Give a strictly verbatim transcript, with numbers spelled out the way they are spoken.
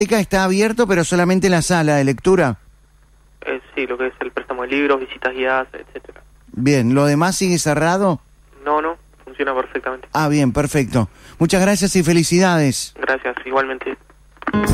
Está abierto, pero solamente la sala de lectura. Eh, sí, lo que es el préstamo de libros, visitas guiadas, etcétera. Bien, ¿lo demás sigue cerrado? No, no, funciona perfectamente. Ah, bien, perfecto. Muchas gracias y felicidades. Gracias, igualmente.